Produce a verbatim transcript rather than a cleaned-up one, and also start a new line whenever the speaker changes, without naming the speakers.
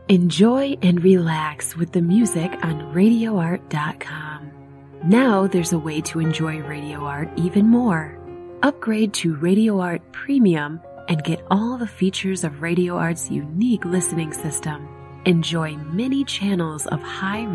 Enjoy and relax with the music on radio art dot com. Now there's a way to enjoy Radio Art even more. Upgrade to Radio Art Premium and get all the features of Radio Art's unique listening system. Enjoy many channels of high